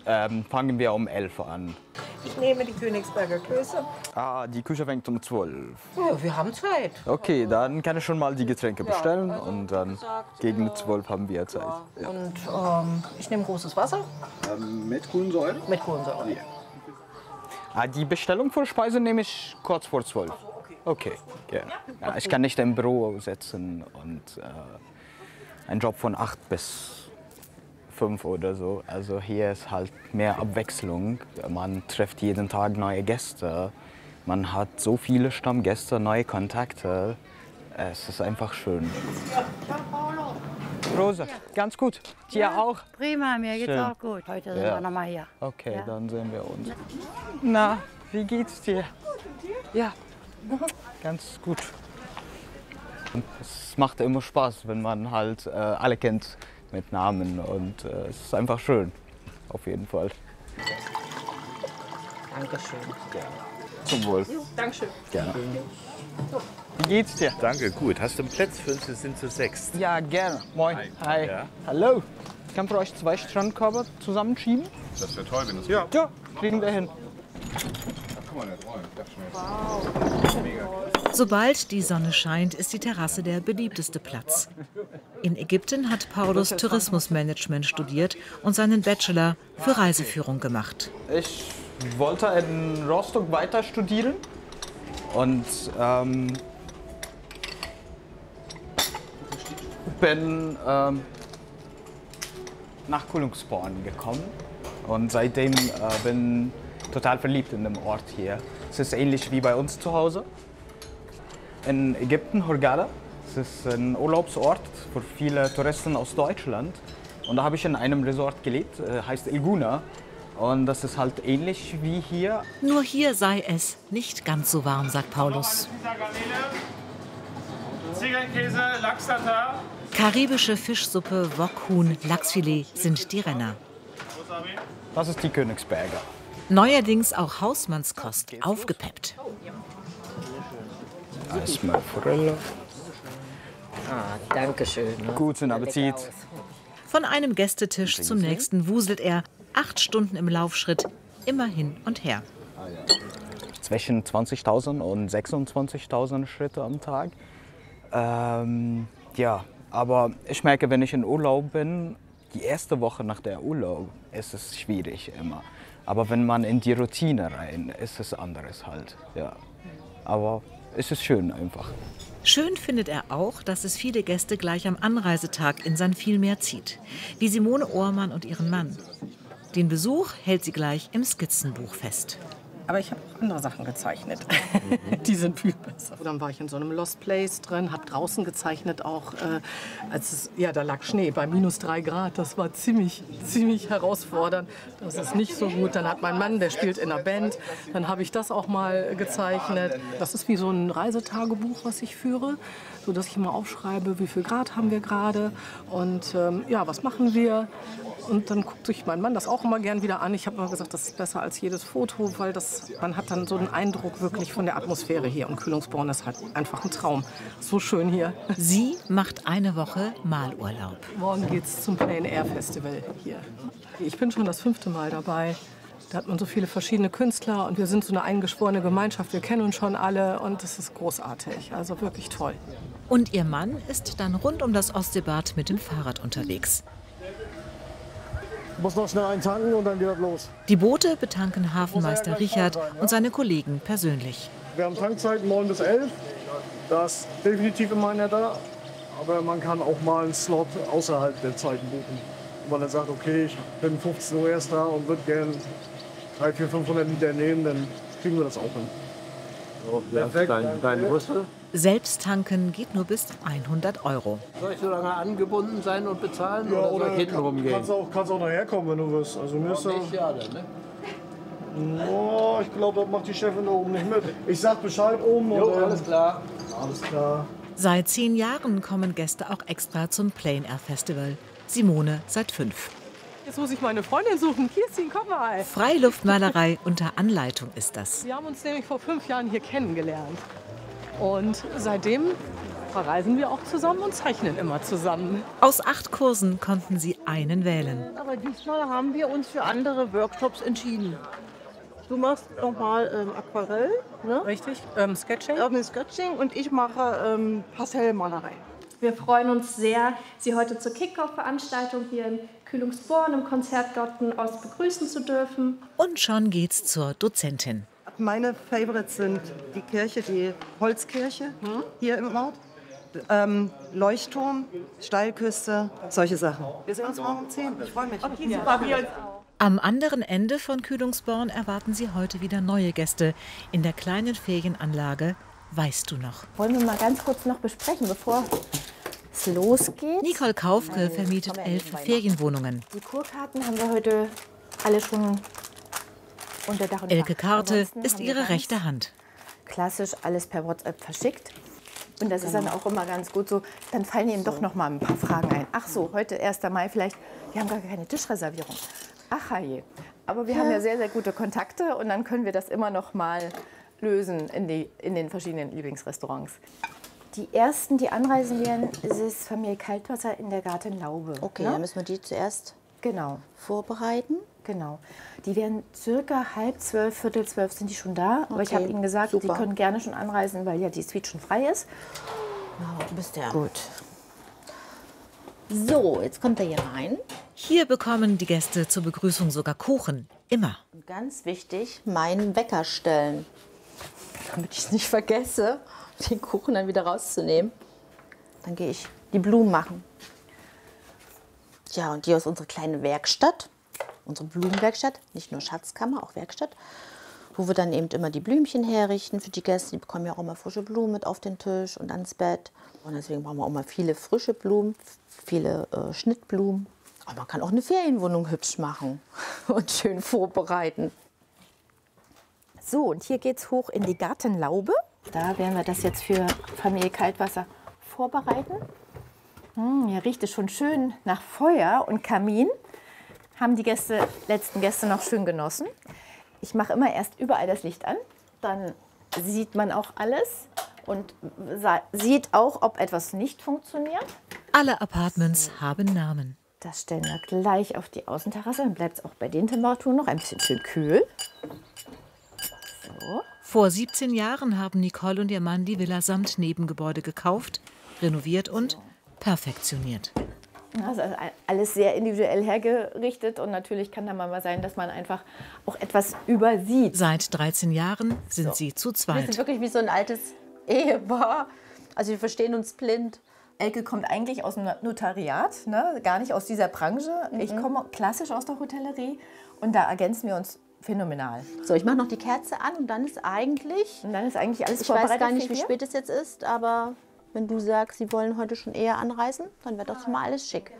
fangen wir um 11 an. Ich nehme die Königsberger Klöße. Ah, die Küche fängt um 12. Ja, wir haben Zeit. Okay, dann kann ich schon mal die Getränke bestellen und dann gegen 12 haben wir Zeit. Ja. Und ich nehme großes Wasser. Mit Kohlensäure? Mit Kohlensäure. Ja. Ah, die Bestellung für Speise nehme ich kurz vor 12. Okay, gerne. Ja, ich kann nicht im Büro sitzen und einen Job von 8 bis 5 oder so. Also hier ist halt mehr Abwechslung. Man trifft jeden Tag neue Gäste. Man hat so viele Stammgäste, neue Kontakte. Es ist einfach schön. Rosa, ganz gut. Dir auch? Prima, mir geht's Schön. auch gut. Heute sind Ja. wir noch mal hier. Okay, Ja. dann sehen wir uns. Na, wie geht's dir? Ja, ganz gut. Und es macht immer Spaß, wenn man halt alle kennt mit Namen und es ist einfach schön, auf jeden Fall. Dankeschön. Zum Wohl. Dankeschön. Gerne. Wie geht's dir? Danke, gut. Hast du einen Platz für uns? Wir sind zu 6. Ja, gerne. Moin. Hi. Ja. Hallo. Ich kann für euch 2 Strandkörbe zusammenschieben. Das wäre toll, wenn es Ja, kriegen wir hin. Sobald die Sonne scheint, ist die Terrasse der beliebteste Platz. In Ägypten hat Paulus Tourismusmanagement studiert und seinen Bachelor für Reiseführung gemacht. Ich wollte in Rostock weiter studieren und bin nach Kühlungsborn gekommen und seitdem bin total verliebt in dem Ort hier. Es ist ähnlich wie bei uns zu Hause. In Ägypten, Hurghada. Es ist ein Urlaubsort für viele Touristen aus Deutschland. Und da habe ich in einem Resort gelebt, heißt El Guna. Und das ist halt ähnlich wie hier. Nur hier sei es nicht ganz so warm, sagt Paulus. Ziegenkäse, Lachs-Tatar. Karibische Fischsuppe, Wokhuhn, Lachsfilet sind die Renner. Das ist die Königsberger. Neuerdings auch Hausmannskost, aufgepeppt. Erstmal Forelle. Ah, Dankeschön. Guten Appetit. Von einem Gästetisch zum nächsten wuselt er 8 Stunden im Laufschritt, immer hin und her. Zwischen 20.000 und 26.000 Schritte am Tag. Ja, aber ich merke, wenn ich in Urlaub bin, die erste Woche nach der Urlaub ist es schwierig immer. Aber wenn man in die Routine rein, ist es anderes halt. Ja. Aber es ist schön einfach. Schön findet er auch, dass es viele Gäste gleich am Anreisetag in sein Vielmehr zieht. Wie Simone Ohrmann und ihren Mann. Den Besuch hält sie gleich im Skizzenbuch fest. Aber ich habe auch andere Sachen gezeichnet. Die sind viel besser. Dann war ich in so einem Lost Place drin, habe draußen gezeichnet auch. Da lag Schnee bei -3 Grad. Das war ziemlich herausfordernd. Das ist nicht so gut. Dann hat mein Mann, der spielt in einer Band. Dann habe ich das auch mal gezeichnet. Das ist wie so ein Reisetagebuch, was ich führe. So dass ich immer aufschreibe, wie viel Grad haben wir gerade und was machen wir. Und dann guckt sich mein Mann das auch immer gern wieder an. Ich habe immer gesagt, das ist besser als jedes Foto, weil man hat dann so einen Eindruck wirklich von der Atmosphäre hier. Und Kühlungsborn ist halt einfach ein Traum. So schön hier. Sie macht eine Woche Malurlaub. Morgen geht's zum Plein Air Festival hier. Ich bin schon das 5. Mal dabei. Da hat man so viele verschiedene Künstler und wir sind so eine eingeschworene Gemeinschaft. Wir kennen uns schon alle und das ist großartig. Also wirklich toll. Und ihr Mann ist dann rund um das Ostseebad mit dem Fahrrad unterwegs. Muss noch schnell eintanken und dann geht das los. Die Boote betanken Hafenmeister Richard und seine Kollegen persönlich. Wir haben Tankzeiten 9 bis 11. Das ist definitiv immer einer da. Aber man kann auch mal einen Slot außerhalb der Zeiten buchen. Wenn man dann sagt, okay, ich bin 15 Uhr erst da und würde gerne 300, 400, 500 Liter nehmen, dann kriegen wir das auch hin. So, perfekt. Dein Rüssel. Selbst tanken geht nur bis 100 €. Soll ich so lange angebunden sein und bezahlen Ja, oder soll ich hinten rumgehen? kannst auch nachher kommen, wenn du willst. Also mir ist Nicht schade, ne? Oh, ich glaube, das macht die Chefin da oben nicht mit. Ich sag Bescheid oben. Jo, und, alles klar. Alles klar. Seit 10 Jahren kommen Gäste auch extra zum Plein Air Festival. Simone seit 5. Jetzt muss ich meine Freundin suchen. Kirstin, komm mal. Freiluftmalerei unter Anleitung ist das. Wir haben uns nämlich vor 5 Jahren hier kennengelernt. Und seitdem verreisen wir auch zusammen und zeichnen immer zusammen. Aus 8 Kursen konnten sie einen wählen. Aber diesmal haben wir uns für andere Workshops entschieden. Du machst nochmal Aquarell, ne? Richtig? Sketching? Sketching und ich mache Pastellmalerei. Wir freuen uns sehr, Sie heute zur Kick-Off-Veranstaltung hier in Kühlungsborn im Konzertgarten Ost begrüßen zu dürfen. Und schon geht's zur Dozentin. Meine Favorites sind die Kirche, die Holzkirche hier im Ort, Leuchtturm, Steilküste, solche Sachen. Wir sehen uns morgen um 10. Ich freue mich. Okay, super. Am anderen Ende von Kühlungsborn erwarten sie heute wieder neue Gäste in der kleinen Ferienanlage Weißt du noch? Wollen wir mal ganz kurz noch besprechen, bevor es losgeht? Nicole Kaufke vermietet 11 Ferienwohnungen. Die Kurkarten haben wir heute alle schon unter Dach und Fach. Elke Karte Ansonsten ist haben wir ihre ganz rechte Hand. Klassisch alles per WhatsApp verschickt. Und das ist dann auch immer ganz gut so. Dann fallen Ihnen doch noch mal ein paar Fragen ein. Ach so, heute 1. Mai vielleicht. Wir haben gar keine Tischreservierung. Ach je. Aber wir haben ja sehr, sehr gute Kontakte und dann können wir das immer noch mal lösen in den verschiedenen Lieblingsrestaurants. Die ersten, die anreisen werden, ist Familie Kaltwasser in der Gartenlaube. Okay, ne? dann müssen wir die zuerst vorbereiten. Genau. Die werden circa 11:30, 11:45 sind die schon da. Aber ich habe ihnen gesagt, super. die können gerne schon anreisen, weil ja die Suite schon frei ist. Du bist ja Gut. So, jetzt kommt er hier rein. Hier bekommen die Gäste zur Begrüßung sogar Kuchen. Immer. Und ganz wichtig, meinen Wecker stellen. Damit ich es nicht vergesse, den Kuchen dann wieder rauszunehmen. Dann gehe ich die Blumen machen. Ja, und hier ist unsere kleine Werkstatt. Unsere Blumenwerkstatt, nicht nur Schatzkammer, auch Werkstatt. Wo wir dann eben immer die Blümchen herrichten für die Gäste. Die bekommen ja auch immer frische Blumen mit auf den Tisch und ans Bett. Und deswegen brauchen wir auch mal viele frische Blumen, viele Schnittblumen. Aber man kann auch eine Ferienwohnung hübsch machen und schön vorbereiten. So, und hier geht es hoch in die Gartenlaube. Da werden wir das jetzt für Familie Kaltwasser vorbereiten. Hier riecht es schon schön nach Feuer und Kamin. Haben die letzten Gäste noch schön genossen. Ich mache immer erst überall das Licht an. Dann sieht man auch alles und sieht auch, ob etwas nicht funktioniert. Alle Apartments haben Namen. Das stellen wir gleich auf die Außenterrasse. Dann bleibt es auch bei den Temperaturen noch ein bisschen schön kühl. So. Vor 17 Jahren haben Nicole und ihr Mann die Villa samt Nebengebäude gekauft, renoviert und perfektioniert. Also alles sehr individuell hergerichtet und natürlich kann da mal sein, dass man einfach auch etwas übersieht. Seit 13 Jahren sind sie zu Wir zweit. sind wirklich wie so ein altes Ehepaar. Also wir verstehen uns blind. Elke kommt eigentlich aus dem Notariat, ne? Gar nicht aus dieser Branche. Ich komme klassisch aus der Hotellerie und da ergänzen wir uns phänomenal. So, ich mache noch die Kerze an und dann ist eigentlich alles ich vorbereitet. weiß gar nicht, für wie hier. spät es jetzt ist, aber wenn du sagst, sie wollen heute schon eher anreisen, dann wird das mal alles schick.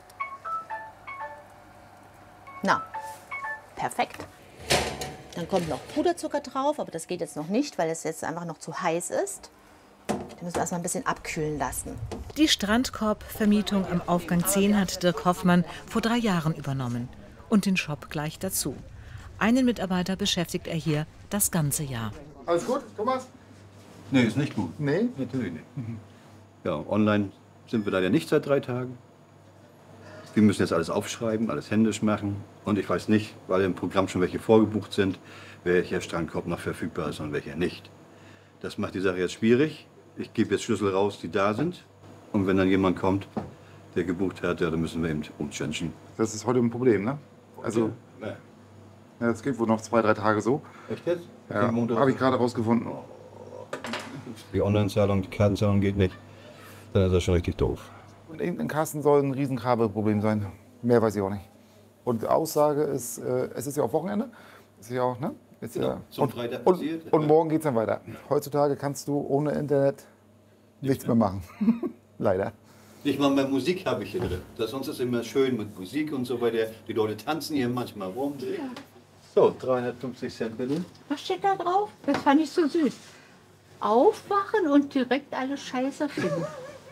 Na, perfekt. Dann kommt noch Puderzucker drauf, aber das geht jetzt noch nicht, weil es jetzt einfach noch zu heiß ist. Den müssen wir erstmal ein bisschen abkühlen lassen. Die Strandkorb-Vermietung am Aufgang 10 hat Dirk Hoffmann vor 3 Jahren übernommen. Und den Shop gleich dazu. Einen Mitarbeiter beschäftigt er hier das ganze Jahr. Alles gut, Thomas? Nee, ist nicht gut. Nee? Natürlich nicht. Ja, online sind wir leider nicht seit 3 Tagen. Wir müssen jetzt alles aufschreiben, alles händisch machen. Und ich weiß nicht, weil im Programm schon welche vorgebucht sind, welcher Strandkorb noch verfügbar ist und welcher nicht. Das macht die Sache jetzt schwierig. Ich gebe jetzt Schlüssel raus, die da sind. Und wenn dann jemand kommt, der gebucht hat, ja, dann müssen wir eben umchangen. Das ist heute ein Problem, ne? Also, Nee. ja, das geht wohl noch 2, 3 Tage so. Echt jetzt? Ja, habe ich gerade rausgefunden. Die Online-Zahlung, die Kartenzahlung geht nicht. Dann ist das schon richtig doof. Und irgendein Kasten soll ein Riesenkabelproblem sein. Mehr weiß ich auch nicht. Und die Aussage ist, es ist ja auch Wochenende. Ist ja auch, ne? Ist Genau, ja, zum Freitag passiert. und morgen geht es dann weiter. Heutzutage kannst du ohne Internet nichts mehr machen. Leider. Nicht mal mehr Musik habe ich hier drin. Sonst ist es immer schön mit Musik und so weiter. Die Leute tanzen hier manchmal rum. Ja. So, 350 Cent bitte. Was steht da drauf? Das fand ich so süß. Aufwachen und direkt alle Scheiße finden.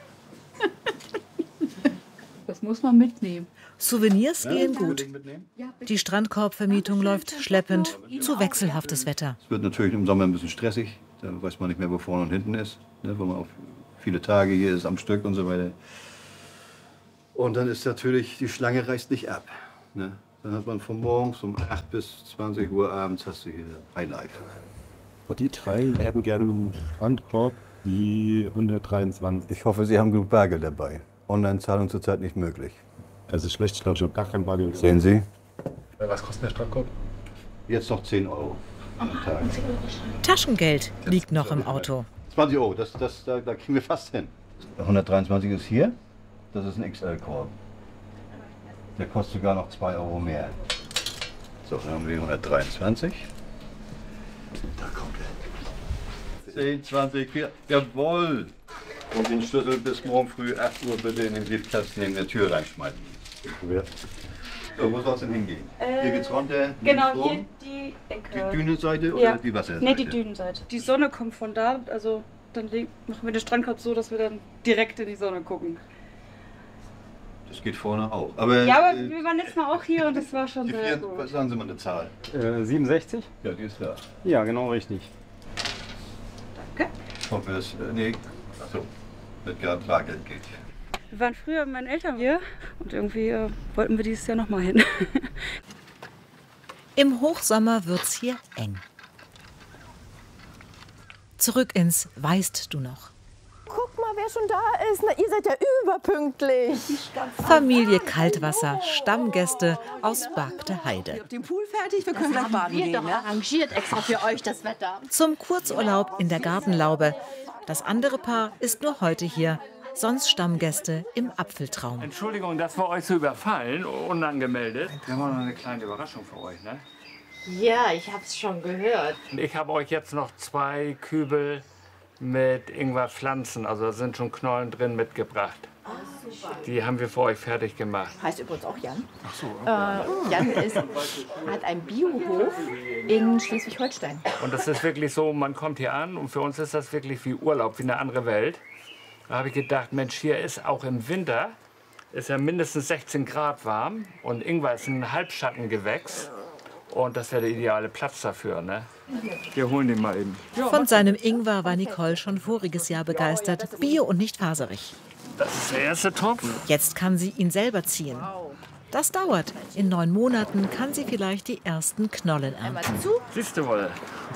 Das muss man mitnehmen. Souvenirs gehen gut. Die Strandkorbvermietung läuft schleppend zu wechselhaftes Wetter. Es wird natürlich im Sommer ein bisschen stressig. Da weiß man nicht mehr, wo vorne und hinten ist. Ne, weil man auf viele Tage hier ist am Stück und so weiter. Und dann ist natürlich, die Schlange reißt nicht ab. Ne? Dann hat man von morgens um 8 bis 20 Uhr abends hast du hier Highlife. Und die drei hätten gerne einen Strandkorb, die 123. Ich hoffe, Sie haben genug Bargeld dabei. Online-Zahlung zurzeit nicht möglich. Also schlecht, ich glaube, ich habe gar kein Bargeld. Sehen Sie? Was kostet der Strandkorb? Jetzt noch 10 Euro am Tag. Taschengeld liegt noch im Auto. 20 Euro, da kriegen wir fast hin. 123 ist hier, das ist ein XL-Korb. Der kostet sogar noch 2 Euro mehr. So, dann haben wir 123. Da kommt er. 10, 20, 4, jawohl! Und den Schlüssel bis morgen früh 8 Uhr bitte in den Briefkasten neben der Tür reinschmeißen. So, wo soll es denn hingehen? Hier geht's runter. Genau, hier die Ecke. Die Dünenseite oder ja. die Wasserseite? Ne, die Dünenseite. Die Sonne kommt von da, also dann machen wir den Strandkorb so, dass wir dann direkt in die Sonne gucken. Das geht vorne auch. Aber, ja, aber wir waren letztes Mal auch hier und das war schon sehr gut. Was sagen Sie mal eine Zahl? 67? Ja, die ist da. Ja, genau richtig. Danke. Ich hoffe, dass, nee, achso, mit gerade Bargeld geht. Wir waren früher mit meinen Eltern hier und irgendwie wollten wir dieses Jahr noch mal hin. Im Hochsommer wird's hier eng. Zurück ins Weißt du noch? Guck mal, wer schon da ist. Na, ihr seid ja überpünktlich. Familie Kaltwasser, Stammgäste aus Bargte Heide. Ihr habt den Pool fertig, wir können gleich baden gehen. Doch arrangiert extra für euch das Wetter. Zum Kurzurlaub in der Gartenlaube. Das andere Paar ist nur heute hier, sonst Stammgäste im Apfeltraum. Entschuldigung, dass wir euch so überfallen, unangemeldet. Wir haben noch eine kleine Überraschung für euch, ne? Ja, ich hab's schon gehört. Ich habe euch jetzt noch 2 Kübel mit Ingwerpflanzen, also da sind schon Knollen drin, mitgebracht. Die haben wir für euch fertig gemacht. Heißt übrigens auch Jan. Ach so. Jan hat einen Biohof in Schleswig-Holstein. Und das ist wirklich so, man kommt hier an und für uns ist das wirklich wie Urlaub, wie eine andere Welt. Da habe ich gedacht, Mensch, hier ist auch im Winter, ist ja mindestens 16 Grad warm und Ingwer ist ein Halbschattengewächs. Und das wäre der ideale Platz dafür, ne? Wir holen den mal eben. Von seinem Ingwer war Nicole schon voriges Jahr begeistert. Bio und nicht faserig. Das ist der erste Topf. Jetzt kann sie ihn selber ziehen. Das dauert. In 9 Monaten kann sie vielleicht die ersten Knollen ernten. Siehst du wohl.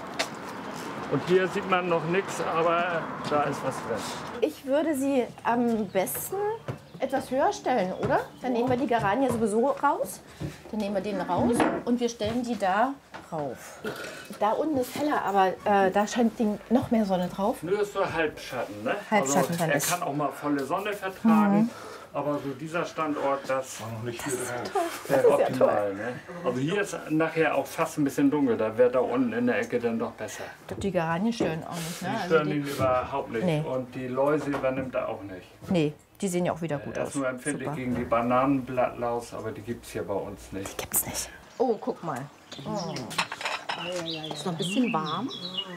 Und hier sieht man noch nichts, aber da ist was drin. Ich würde sie am besten etwas höher stellen, oder? Dann nehmen wir die Geranie sowieso raus. Dann nehmen wir den raus und wir stellen die da rauf. Da unten ist heller, aber da scheint noch mehr Sonne drauf. Nur ist so Halbschatten, ne? Halbschatten also, dann er ist. kann auch mal volle Sonne vertragen. Mhm. Aber so dieser Standort, das war noch nicht Das ist wäre ja optimal. Ne? Also hier ist nachher auch fast ein bisschen dunkel. Da wäre da unten in der Ecke dann doch besser. Die Geranien stören auch nicht. Ne? Die stören ihn überhaupt nicht. Nee. Und die Läuse übernimmt er auch nicht. Nee, die sehen ja auch wieder gut Er aus. ist nur empfindlich Super. gegen die Bananenblattlaus, aber die gibt es hier bei uns nicht. Die gibt's nicht. Oh, guck mal. Oh. Ist noch ein bisschen warm.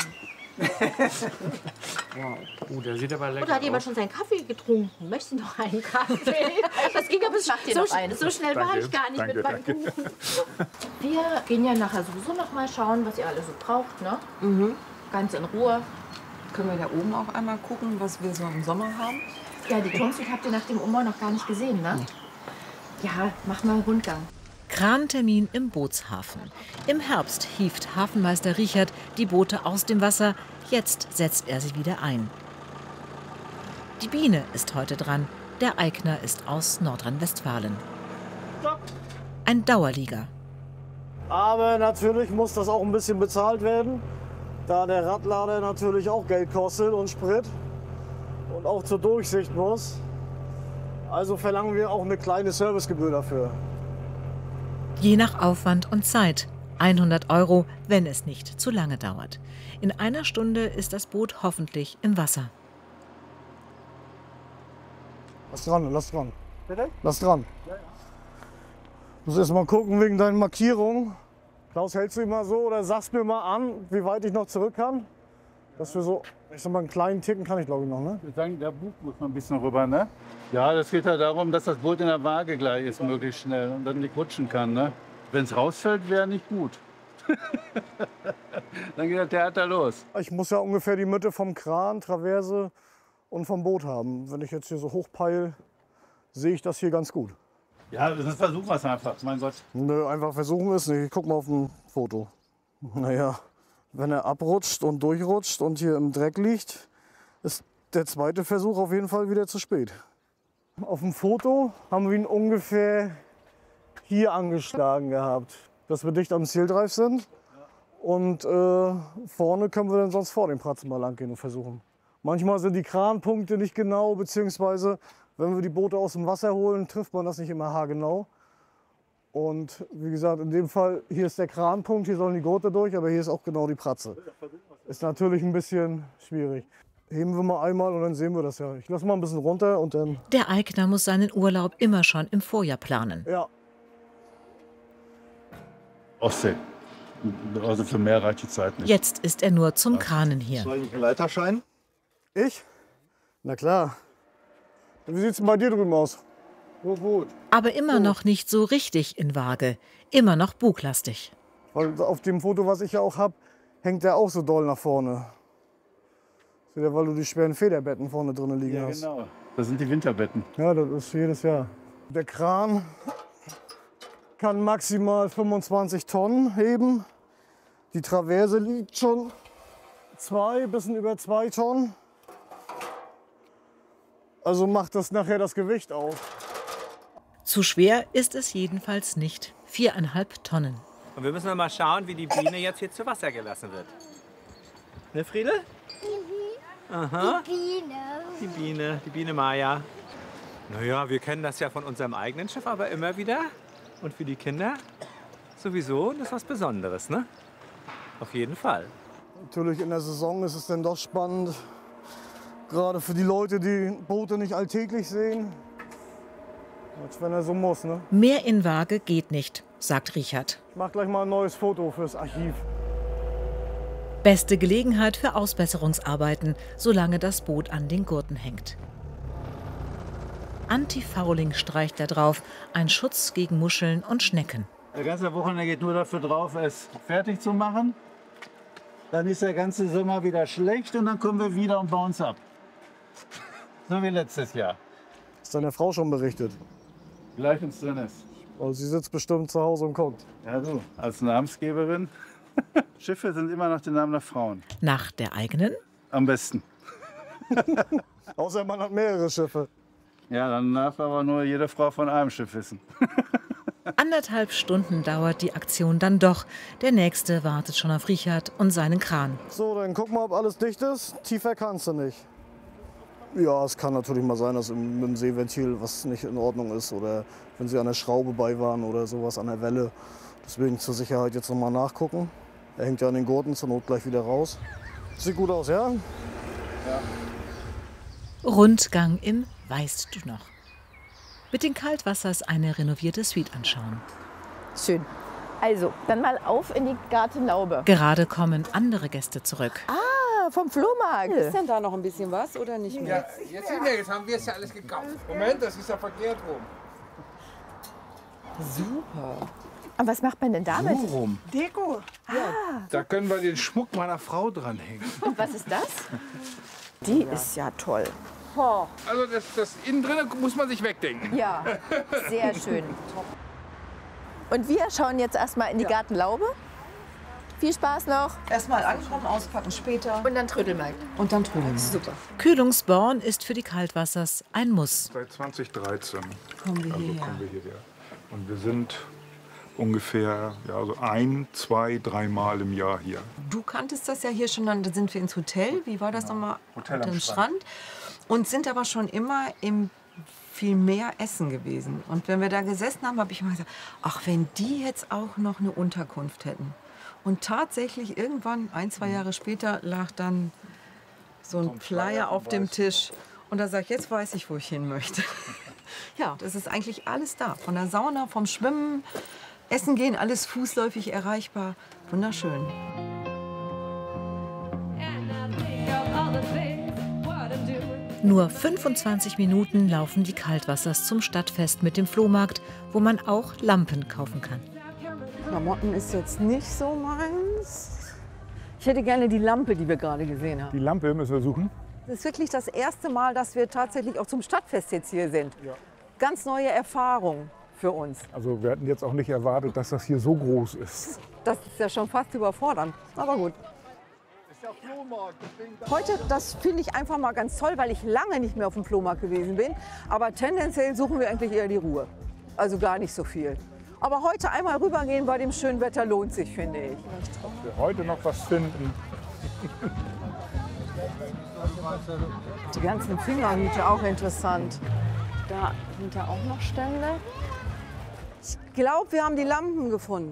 Wow, der sieht aber lecker Oder hat jemand aus. schon seinen Kaffee getrunken? Möchtest du noch einen Kaffee? Das ging aber dir noch einen. so schnell war ich gar nicht mit meinem Kuchen. Wir gehen ja nachher sowieso noch mal schauen, was ihr alles so braucht, ne? Ganz in Ruhe. Können wir da oben auch einmal gucken, was wir so im Sommer haben? Ja, die Turmsuite habt ihr nach dem Umbau noch gar nicht gesehen, ne? Ja, mach mal einen Rundgang. Krantermin im Bootshafen. Im Herbst hieft Hafenmeister Richard die Boote aus dem Wasser. Jetzt setzt er sie wieder ein. Die Biene ist heute dran. Der Eigner ist aus Nordrhein-Westfalen. Ein Dauerlieger. Aber natürlich muss das auch ein bisschen bezahlt werden, da der Radlader natürlich auch Geld kostet und Sprit und auch zur Durchsicht muss. Also verlangen wir auch eine kleine Servicegebühr dafür. Je nach Aufwand und Zeit. 100 €, wenn es nicht zu lange dauert. In einer Stunde ist das Boot hoffentlich im Wasser. Lass dran, lass dran. Bitte? Lass dran. Du musst erst mal gucken wegen deinen Markierungen. Klaus, hältst du ihn mal so oder sagst mir mal an, wie weit ich noch zurück kann? Dass wir so, ich sag mal, einen kleinen Ticken kann ich glaube ich noch, ne? Ich würde sagen, der Bug muss noch ein bisschen rüber, ne? Ja, das geht ja darum, dass das Boot in der Waage gleich ist, möglichst schnell und dann nicht rutschen kann, ne? Wenn es rausfällt, wäre nicht gut. Dann geht das Theater los. Ich muss ja ungefähr die Mitte vom Kran, Traverse und vom Boot haben. Wenn ich jetzt hier so hochpeil, sehe ich das hier ganz gut. Ja, das versuchen wir es einfach, mein Gott. Nö, einfach versuchen wir es nicht. Ich guck mal auf ein Foto. Naja, wenn er abrutscht und durchrutscht und hier im Dreck liegt, ist der zweite Versuch auf jeden Fall wieder zu spät. Auf dem Foto haben wir ihn ungefähr hier angeschlagen gehabt, dass wir dicht am Zieldreif sind. Und vorne können wir dann sonst vor dem Pratzen mal lang gehen und versuchen. Manchmal sind die Kranpunkte nicht genau, beziehungsweise wenn wir die Boote aus dem Wasser holen, trifft man das nicht immer haargenau. Und wie gesagt, in dem Fall, hier ist der Kranpunkt, hier sollen die Gurte durch, aber hier ist auch genau die Pratze. Ist natürlich ein bisschen schwierig. Heben wir mal einmal und dann sehen wir das ja. Ich lasse mal ein bisschen runter und dann... Der Aigner muss seinen Urlaub immer schon im Vorjahr planen. Ja. Ostsee. Also für mehr reicht die Zeit nicht. Jetzt ist er nur zum Kranen hier. Soll ich einen Leiterschein? Ich? Na klar. Wie sieht es bei dir drüben aus? Gut. Aber immer noch nicht so richtig in Waage. Immer noch buglastig. Weil auf dem Foto, was ich ja auch habe, hängt der auch so doll nach vorne. Weil du die schweren Federbetten vorne drin liegen hast. Ja, genau. Das sind die Winterbetten. Ja, das ist jedes Jahr. Der Kran kann maximal 25 Tonnen heben. Die Traverse liegt schon bisschen über 2 Tonnen. Also macht das nachher das Gewicht aus. Zu schwer ist es jedenfalls nicht. 4,5 Tonnen. Und wir müssen mal schauen, wie die Biene jetzt hier zu Wasser gelassen wird. Ne, Friedel? Aha. Die Biene Maya. Naja, wir kennen das ja von unserem eigenen Schiff, aber immer wieder. Und für die Kinder sowieso, das ist was Besonderes, ne? Auf jeden Fall. Natürlich in der Saison ist es dann doch spannend. Gerade für die Leute, die Boote nicht alltäglich sehen. Als wenn er so muss, ne? Mehr in Waage geht nicht, sagt Richard. Ich mach gleich mal ein neues Foto fürs Archiv. Beste Gelegenheit für Ausbesserungsarbeiten, solange das Boot an den Gurten hängt. Anti-Fouling streicht da drauf, ein Schutz gegen Muscheln und Schnecken. Der ganze Wochenende geht nur dafür drauf, es fertig zu machen. Dann ist der ganze Sommer wieder schlecht und dann kommen wir wieder und bauen es ab. So wie letztes Jahr. Ist deine Frau schon berichtet? Gleich ins drin ist. Oh, sie sitzt bestimmt zu Hause und guckt. Ja, du, als Namensgeberin. Schiffe sind immer nach dem Namen der Frauen. Nach der eigenen? Am besten. Außer man hat mehrere Schiffe. Ja, dann darf aber nur jede Frau von einem Schiff wissen. 1,5 Stunden dauert die Aktion dann doch. Der nächste wartet schon auf Richard und seinen Kran. So, dann guck mal, ob alles dicht ist. Tiefer kannst du nicht. Ja, es kann natürlich mal sein, dass mit dem Seeventil was nicht in Ordnung ist. Oder wenn sie an der Schraube bei waren oder sowas an der Welle. Deswegen zur Sicherheit jetzt noch mal nachgucken. Er hängt ja an den Gurten, zur Not gleich wieder raus. Sieht gut aus, ja? Ja. Rundgang im Weißt du noch. Mit den Kaltwassers eine renovierte Suite anschauen. Schön. Also, dann mal auf in die Gartenlaube. Gerade kommen andere Gäste zurück. Ah, vom Flohmarkt. Ist denn da noch ein bisschen was oder nicht mehr? Ja, jetzt haben wir es ja alles gekauft. Moment, das ist ja verkehrt rum. Super. Und was macht man denn damit? So rum. Deko. Ah. Da können wir den Schmuck meiner Frau dranhängen. Und was ist das? Die ist ja toll. Also das innen drin muss man sich wegdenken. Ja, sehr schön. Und wir schauen jetzt erstmal in die Gartenlaube. Viel Spaß noch. Erstmal ankommen, auspacken später. Und dann Trödelmarkt. Und dann Trödelmarkt. Super. Kühlungsborn ist für die Kaltwassers ein Muss. Seit 2013 kommen wir hierher. kommen wir hierher. Und wir sind ungefähr so 1, 2, 3 Mal im Jahr hier. Du kanntest das ja hier schon, dann sind wir ins Hotel. Wie war das nochmal? Hotel am Strand. Und sind aber schon immer im viel mehr Essen gewesen. Und wenn wir da gesessen haben, habe ich immer gesagt, ach, wenn die jetzt auch noch eine Unterkunft hätten. Und tatsächlich irgendwann, 1, 2 Jahre später, lag dann so ein Flyer auf dem Tisch. Und da sage ich, jetzt weiß ich, wo ich hin möchte. Ja, das ist eigentlich alles da. Von der Sauna, vom Schwimmen, Essen gehen, alles fußläufig erreichbar. Wunderschön. Nur 25 Minuten laufen die Kaltwassers zum Stadtfest mit dem Flohmarkt, wo man auch Lampen kaufen kann. Klamotten ist jetzt nicht so meins. Ich hätte gerne die Lampe, die wir gerade gesehen haben. Die Lampe müssen wir suchen. Das ist wirklich das erste Mal, dass wir tatsächlich auch zum Stadtfest jetzt hier sind. Ja. Ganz neue Erfahrung für uns. Also wir hatten jetzt auch nicht erwartet, dass das hier so groß ist. Das ist ja schon fast überfordernd, aber gut. Heute, das finde ich einfach mal ganz toll, weil ich lange nicht mehr auf dem Flohmarkt gewesen bin. Aber tendenziell suchen wir eigentlich eher die Ruhe. Also gar nicht so viel. Aber heute einmal rübergehen bei dem schönen Wetter lohnt sich, finde ich. Ob wir heute noch was finden. Die ganzen Fingerhüte, auch interessant. Da sind da auch noch Stände. Ich glaube, wir haben die Lampen gefunden.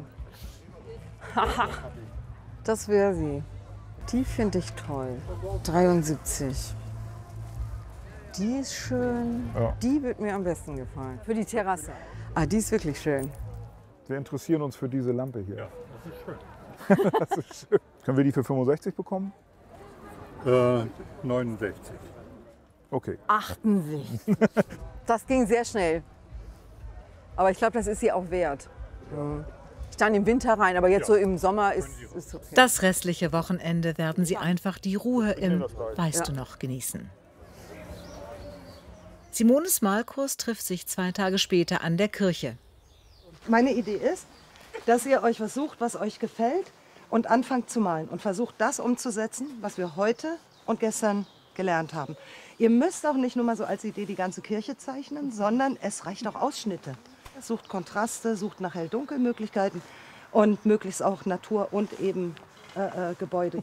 Das wäre sie. Die finde ich toll. 73. Die ist schön. Ja. Die wird mir am besten gefallen. Für die Terrasse. Ah, die ist wirklich schön. Wir interessieren uns für diese Lampe hier. Ja, das ist schön. Das ist schön. Können wir die für 65 bekommen? 69. Okay. 68. Das ging sehr schnell. Aber ich glaube, das ist sie auch wert. Ja. Ich dann im Winter rein, aber jetzt so im Sommer ist okay. Das restliche Wochenende werden sie einfach die Ruhe im Weißt du noch genießen. Simones Malkurs trifft sich 2 Tage später an der Kirche. Meine Idee ist, dass ihr euch was sucht, was euch gefällt und anfangt zu malen und versucht das umzusetzen, was wir heute und gestern gelernt haben. Ihr müsst auch nicht nur mal so als Idee die ganze Kirche zeichnen, sondern es reicht auch Ausschnitte. Sucht Kontraste, sucht nach Hell-Dunkel-Möglichkeiten und möglichst auch Natur und eben Gebäude.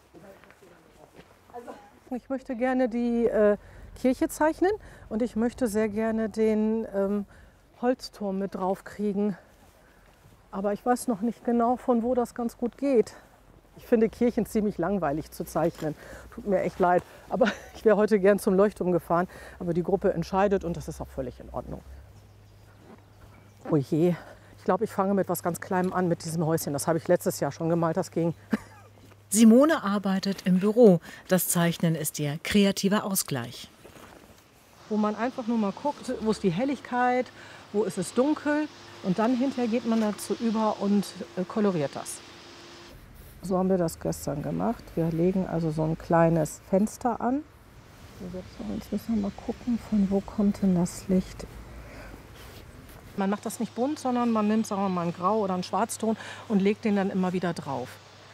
Ich möchte gerne die Kirche zeichnen und ich möchte sehr gerne den Holzturm mit drauf kriegen. Aber ich weiß noch nicht genau, von wo das ganz gut geht. Ich finde Kirchen ziemlich langweilig zu zeichnen. Tut mir echt leid. Aber ich wäre heute gern zum Leuchtturm gefahren. Aber die Gruppe entscheidet und das ist auch völlig in Ordnung. Oh je, ich glaube, ich fange mit was ganz Kleinem an, mit diesem Häuschen. Das habe ich letztes Jahr schon gemalt, das ging. Simone arbeitet im Büro. Das Zeichnen ist ihr kreativer Ausgleich. Wo man einfach nur mal guckt, wo ist die Helligkeit, wo ist es dunkel. Und dann hinterher geht man dazu über und koloriert das. So haben wir das gestern gemacht. Wir legen also so ein kleines Fenster an. Jetzt müssen wir mal gucken, von wo kommt denn das Licht. Man macht das nicht bunt, sondern man nimmt, sagen wir mal, einen Grau- oder einen Schwarzton und legt den dann immer wieder drauf.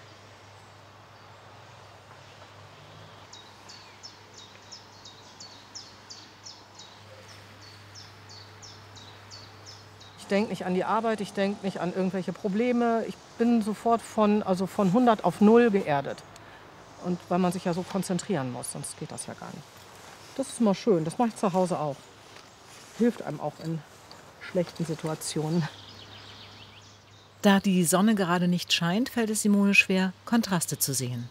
Ich denke nicht an die Arbeit, ich denke nicht an irgendwelche Probleme. Ich bin sofort von 100 auf 0 geerdet. Und weil man sich ja so konzentrieren muss, sonst geht das ja gar nicht. Das ist mal schön, das mache ich zu Hause auch. Hilft einem auch in schlechten Situationen. Da die Sonne gerade nicht scheint, fällt es Simone schwer, Kontraste zu sehen.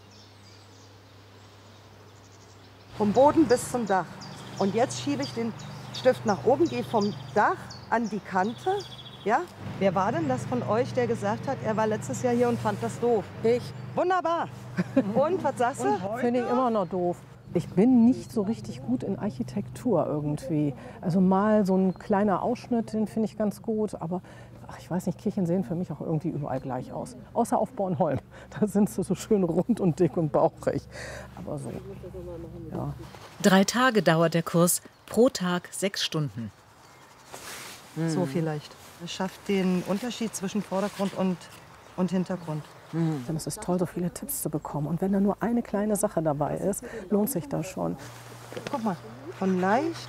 Vom Boden bis zum Dach. Und jetzt schiebe ich den Stift nach oben, gehe vom Dach an die Kante. Ja? Wer war denn das von euch, der gesagt hat, er war letztes Jahr hier und fand das doof? Ich. Wunderbar. Und, was sagst du? Finde ich immer noch doof. Ich bin nicht so richtig gut in Architektur irgendwie. Also mal so ein kleiner Ausschnitt, den finde ich ganz gut. Aber ach, ich weiß nicht, Kirchen sehen für mich auch irgendwie überall gleich aus. Außer auf Bornholm. Da sind sie so schön rund und dick und bauchig. Aber so, ja. 3 Tage dauert der Kurs, pro Tag 6 Stunden. So vielleicht. Es schafft den Unterschied zwischen Vordergrund und Hintergrund. Denn es ist toll, so viele Tipps zu bekommen. Und wenn da nur eine kleine Sache dabei ist, lohnt sich das schon. Guck mal, von leicht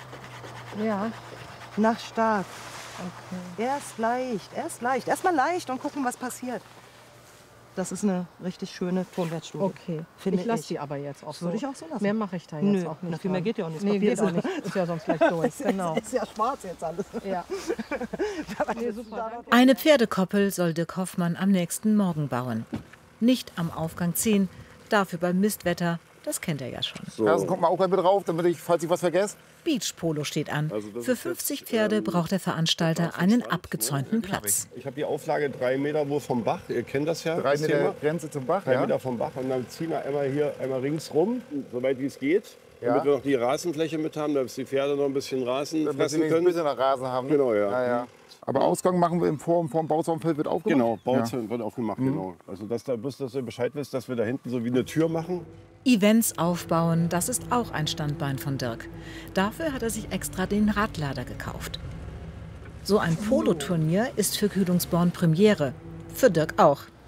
nach stark. Okay. Erst leicht. Erst mal leicht und gucken, was passiert. Das ist eine richtig schöne Tonwertstudie. Okay, finde ich lasse die aber jetzt auch das so. würde ich auch so lassen. Mehr mache ich da jetzt auch nicht. Na, viel mehr geht ja auch nicht. Nee, geht auch nicht. Ist ja sonst gleich durch. Genau. Ist ja schwarz jetzt alles. Ja. Nee, super. Eine Pferdekoppel soll Dirk Hoffmann am nächsten Morgen bauen. Nicht am Aufgang 10, dafür beim Mistwetter. Das kennt er ja schon. So. Ja, kommt mal auch bei mir drauf, damit ich, falls ich was vergesse. Beach Polo steht an. Für 50 Pferde braucht der Veranstalter einen abgezäunten Platz. Ich habe die Auflage 3 Meter wohl vom Bach. Ihr kennt das ja. 3 Meter Grenze zum Bach, 3 Meter vom Bach. Und dann ziehen wir einmal ringsrum, soweit wie es geht. Ja. Damit wir noch die Rasenfläche mit haben, dass die Pferde noch ein bisschen Rasen Damit sie fressen ein können. bisschen nach Rasen haben. Ne? Genau, ja. Ja, ja. Aber Ausgang machen wir in Form vom Bauzaunfeld wird aufgemacht? Genau, Bauzaun wird aufgemacht, genau. Also dass ihr Bescheid wisst, dass wir da hinten so wie eine Tür machen. Events aufbauen, das ist auch ein Standbein von Dirk. Dafür hat er sich extra den Radlader gekauft. So ein Poloturnier ist für Kühlungsborn Premiere. Für Dirk auch.